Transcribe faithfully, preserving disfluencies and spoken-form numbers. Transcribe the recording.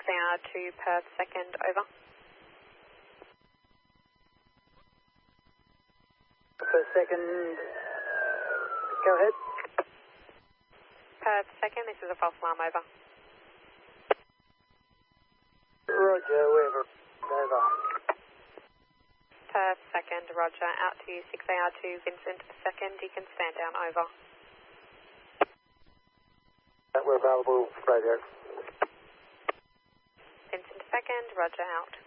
six A R two Perth second, over. Perth second, go ahead. Perth second, this is a false alarm, over. Roger, Weaver, over. Perth second, roger, out to six A R two Vincent second, you can stand down, over. We're available, radio. Vincent second, roger, out.